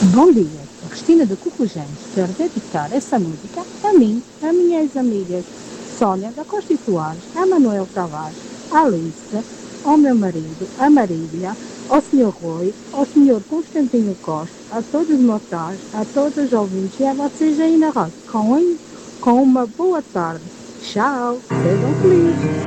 Bom dia, sou Cristina de Cocujães. Quero dedicar essa música a mim, a minhas amigas Sónia da Costa e Soares, a Manuel Tavares, a Alice, ao meu marido, a Marília, ao Sr. Rui, ao Sr. Constantino Costa, a todos os mortais, a todos os ouvintes e a vocês aí na rádio. Com uma boa tarde. Tchau, sejam felizes.